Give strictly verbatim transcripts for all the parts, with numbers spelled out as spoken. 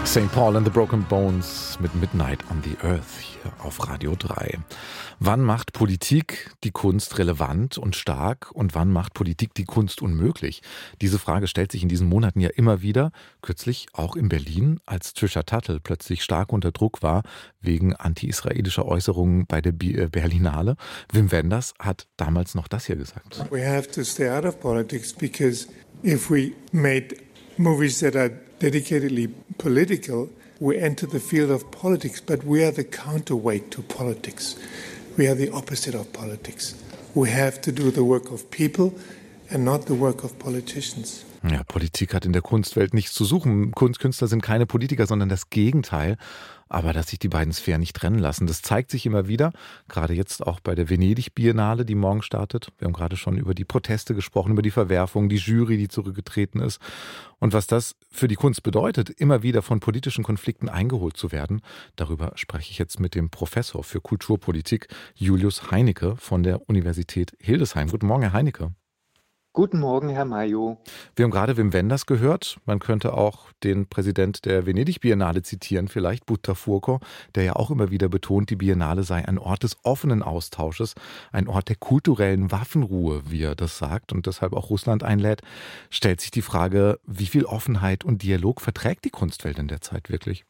Saint Paul and the Broken Bones mit Midnight on the Earth hier auf Radio drei. Wann macht Politik die Kunst relevant und stark und wann macht Politik die Kunst unmöglich? Diese Frage stellt sich in diesen Monaten ja immer wieder. Kürzlich auch in Berlin, als Trisha Tuttle plötzlich stark unter Druck war wegen anti-israelischer Äußerungen bei der Berlinale. Wim Wenders hat damals noch das hier gesagt. We have to stay out of politics because if we made movies that are dedicatedly political, we enter the field of politics, but we are the counterweight to politics. We are the opposite of politics. We have to do the work of people and not the work of politicians. Ja, Politik hat in der Kunstwelt nichts zu suchen. Kunstkünstler sind keine Politiker, sondern das Gegenteil. Aber dass sich die beiden Sphären nicht trennen lassen, das zeigt sich immer wieder. Gerade jetzt auch bei der Venedig-Biennale, die morgen startet. Wir haben gerade schon über die Proteste gesprochen, über die Verwerfung, die Jury, die zurückgetreten ist. Und was das für die Kunst bedeutet, immer wieder von politischen Konflikten eingeholt zu werden, darüber spreche ich jetzt mit dem Professor für Kulturpolitik Julius Heinecke von der Universität Hildesheim. Guten Morgen, Herr Heinecke. Guten Morgen, Herr Mayo. Wir haben gerade Wim Wenders gehört. Man könnte auch den Präsident der Venedig-Biennale zitieren, vielleicht Buttafurco, der ja auch immer wieder betont, die Biennale sei ein Ort des offenen Austausches, ein Ort der kulturellen Waffenruhe, wie er das sagt und deshalb auch Russland einlädt. Stellt sich die Frage, wie viel Offenheit und Dialog verträgt die Kunstwelt in der Zeit wirklich?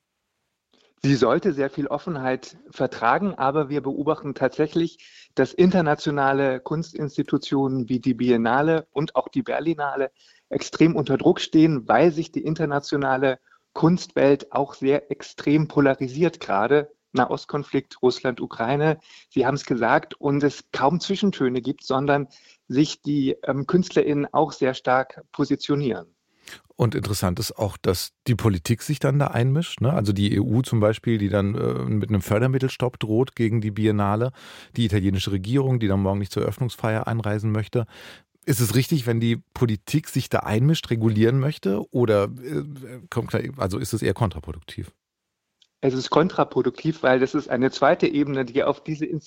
Sie sollte sehr viel Offenheit vertragen, aber wir beobachten tatsächlich, dass internationale Kunstinstitutionen wie die Biennale und auch die Berlinale extrem unter Druck stehen, weil sich die internationale Kunstwelt auch sehr extrem polarisiert gerade. Nahostkonflikt, Russland, Ukraine, Sie haben es gesagt, und es kaum Zwischentöne gibt, sondern sich die ähm, KünstlerInnen auch sehr stark positionieren. Und interessant ist auch, dass die Politik sich dann da einmischt, ne? Also die E U zum Beispiel, die dann äh, mit einem Fördermittelstopp droht gegen die Biennale, die italienische Regierung, die dann morgen nicht zur Eröffnungsfeier einreisen möchte. Ist es richtig, wenn die Politik sich da einmischt, regulieren möchte, oder äh, also ist es eher kontraproduktiv? Es ist kontraproduktiv, weil das ist eine zweite Ebene, die auf diese